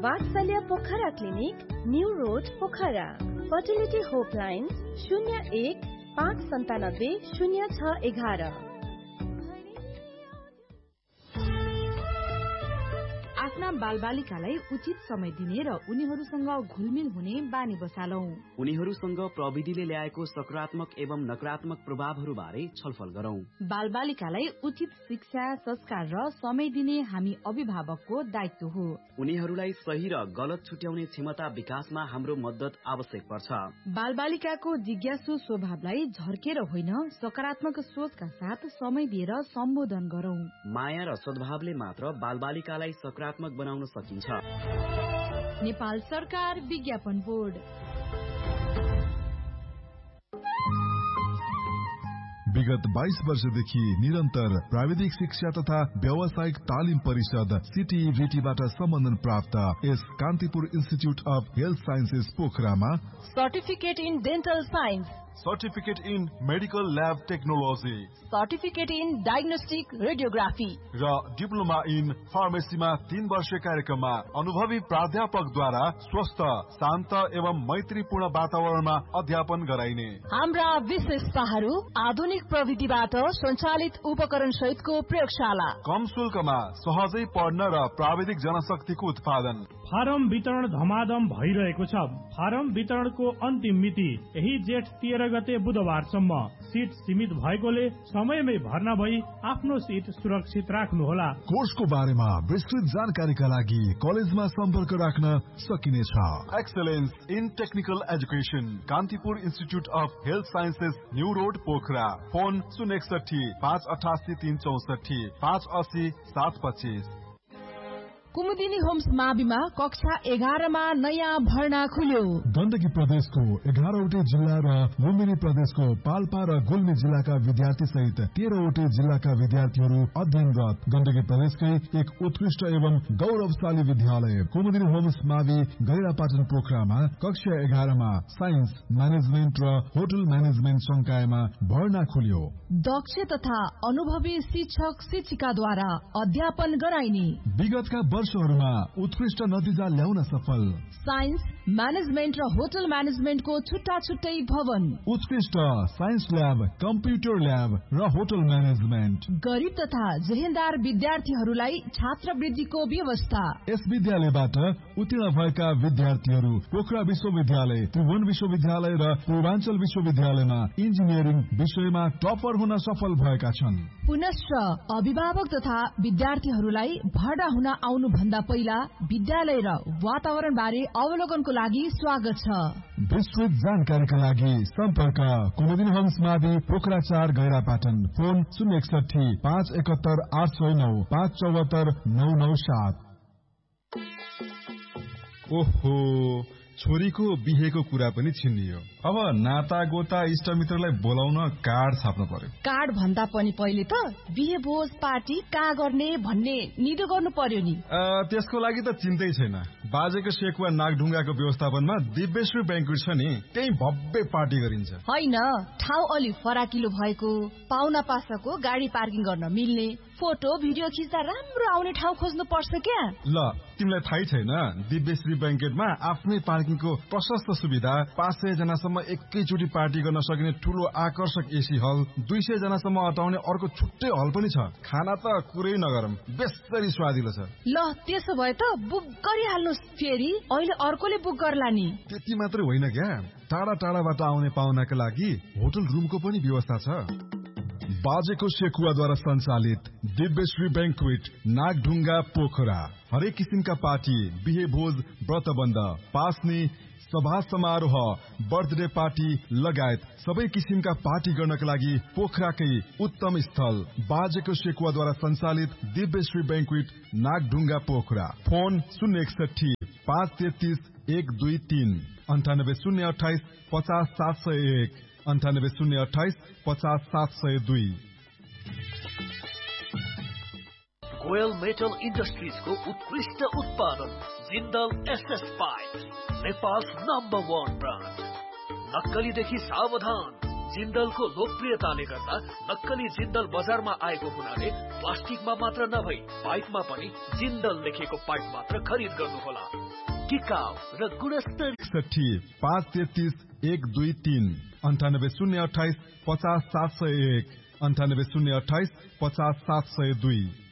वात्सल्य Pokhara clinic, new road Pokhara. Fertility होपलाइन 01-597-0611। आफ्ना बालबालिकालाई उचित समय दिने र उनीहरूसँग घुलमिल हुने बानी बसालौं। उनीहरूसँग प्रविधिले ल्याएको सकारात्मक एवं नकारात्मक प्रभावहरू बारे छलफल गरौं। बालबालिकालाई उचित शिक्षा, संस्कार र समय दिने हामी अभिभावकको दायित्व हो। उनीहरूलाई सही र गलत छुट्याउने क्षमता विकासमा हाम्रो मद्दत आवश्यक पर्छ। बालबालिकाको जिज्ञासु स्वभावलाई झर्केर होइन, सकारात्मक सोचका साथ समय दिएर सम्बोधन गरौं। माया र सद्भावले मात्र बालबालिकालाई सकारात्मक बनाउन सकिन्छ। नेपाल सरकार विज्ञापन बोर्ड। विगत 22 वर्षदेखि निरन्तर प्राविधिक शिक्षा तथा व्यावसायिक तालिम परिषद CTVTबाट सम्बन्धन प्राप्त यस Kantipur institute of health sciences पोखरामा certificate in dental science, certificate in medical lab technology, certificate in diagnostic radiography र डिप्लोमा इन फार्मेसीमा 3 वर्षीय कार्यक्रममा अनुभवी प्राध्यापकद्वारा स्वस्थ, शान्त एवं मैत्रीपूर्ण वातावरणमा अध्यापन गराइने। हाम्रा विशेषताहरू: आधुनिक प्रविधिबाट सञ्चालित उपकरण सहितको प्रयोगशाला, कम शुल्कमा सहजै पढ्न र प्राविधिक जनशक्तिको उत्पादन। फारम वितरण धमाधम भइरहेको छ। फारम वितरणको अन्तिम मिति यही जेठ 13 गते बुधबारसम्म। सीट सीमित भएकोले समयमै भर्ना भई आफ्नो सीट सुरक्षित राख्नुहोला। कोर्सको बारेमा विस्तृत जानकारीका लागि कलेजमा सम्पर्क राख्न सकिनेछ। Excellence in technical education, Kantipur institute of health sciences, new road Pokhara. Phone 061-588-364, 580-725। Kumudini homes माविमा कक्षा 11 मा नयाँ भर्ना खुल्यो। गण्डकी प्रदेशको 11वटै जिल्ला र लुम्बिनी प्रदेशको पाल्पा र गुल्मी जिल्लाका विद्यार्थी सहित 13वटै जिल्लाका विद्यार्थीहरू अध्ययनरत। गण्डकी प्रदेशकै एक उत्कृष्ट एवं गौरवशाली विद्यालय कुमुदिनी होम्स मावि गैरापाटन पोखरामा कक्षा 11 मा साइन्स, म्यानेजमेन्ट र होटल म्यानेजमेन्ट संकायमा भर्ना खुल्यो। दक्ष तथा अनुभवी शिक्षक शिक्षिकाद्वारा अध्यापन गराइने। विगतका वर्षहरूमा उत्कृष्ट नतिजा ल्याउन सफल साइन्स, म्यानेजमेन्ट र होटल म्यानेजमेन्टको छुट्टा छुट्टै भवन, उत्कृष्ट साइन्स ल्याब, कम्प्युटर ल्याब र होटल म्यानेजमेन्ट। गरिब तथा जेहेन्दार विद्यार्थीहरूलाई छात्रवृत्तिको व्यवस्था। यस विद्यालयबाट उत्तीर्ण भएका विद्यार्थीहरू पोखरा विश्वविद्यालय, त्रिभुवन विश्वविद्यालय र पूर्वाञ्चल विश्वविद्यालयमा इन्जिनियरिङ विषयमा टपर हुन सफल भएका छन्। पुनश्च अभिभावक तथा विद्यार्थीहरूलाई भर्ना हुन आउनु भन्दा पहिला विद्यालय र वातावरण बारे अवलोकनको लागि स्वागत छ। विस्तृत जानकारीका लागि सम्पर्क कुमुदिनी होम्स मावि पोखरा 4 गैरापाटन। फोन 061-571-809, 574-997। ओहो, छोरीको बिहेको कुरा पनि छिन्नियो। अब नाता गोता इष्टमित्रलाई बोलाउन कार्ड छाप्नु पर्यो। कार्ड भन्दा पनि पहिले त बिहे भोज पार्टी कहाँ गर्ने भन्ने निदो गर्नु पर्यो नि। त्यसको लागि त चिन्तै छैन। बाजेको सेकुवा नागढुङ्गाको व्यवस्थापनमा दिव्यश्री ब्याङ्क्वेट छ नि, त्यही भव्य पार्टी गरिन्छ। होइन, ठाउँ अलि फराकिलो भएको, पाहुना पासाको गाडी पार्किङ गर्न मिल्ने, फोटो भिडियो खिच्दा राम्रो आउने ठाउँ खोज्नु पर्छ क्या। ल, तिमीलाई थाहै छैन, दिव्यश्री ब्याङ्केटमा आफ्नै पार्किङको प्रशस्त सुविधा, 500 जनासम्म एकैचोटि पार्टी गर्न सकिने ठूलो आकर्षक एसी हल, 200 जनासम्म अटाउने अर्को छुट्टै हल पनि छ। खाना त कुरै नगरौँ, बेसरी स्वादिलो छ। ल, त्यसो भए त बुक गरिहाल्नु। फेरि अहिले अर्कोले बुक गर्ला नि। त्यति मात्रै होइन क्या, टाढा टाढाबाट आउने पाहुनाका लागि होटल रुमको पनि व्यवस्था छ। बाजेको सेकुवाद्वारा सञ्चालित दिव्यश्री ब्याङ्क्वेट नागढुङ्गा पोखरा हरेक किसिमका पार्टी, बिहे भोज, व्रतबन्ध, पास्ने, सभा समारोह, बर्थडे पार्टी लगायत सबै किसिमका पार्टी गर्नका लागि पोखराकै उत्तम स्थल बाजेको सेकुवाद्वारा सञ्चालित दिव्यश्री ब्याङ्क्वेट नागढुङ्गा पोखरा। फोन 061-533-123, 98-028-50-701, 98-028-50-702। गोयल मेटल इन्डस्ट्रिजको उत्कृष्ट उत्पादन Jindal SS pipe, Nepal number 1 brand. नक्कलीदेखि सावधान, जिन्दलको लोकप्रियताले गर्दा नक्कली जिन्दल बजारमा आएको हुनाले प्लास्टिकमा मात्र नभई पाइपमा पनि जिन्दल लेखेको पाइप मात्र खरिद गर्नुहोला। टिकाउ र गुणस्तर 533 123 98 028 50 701 98 028 50 702।